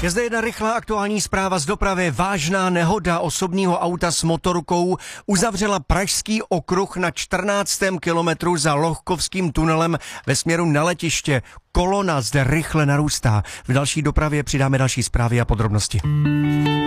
Je zde jedna rychlá aktuální zpráva z dopravy. Vážná nehoda osobního auta s motorkou uzavřela Pražský okruh na 14. kilometru za Lohkovským tunelem ve směru na letiště. Kolona zde rychle narůstá. V další dopravě přidáme další zprávy a podrobnosti.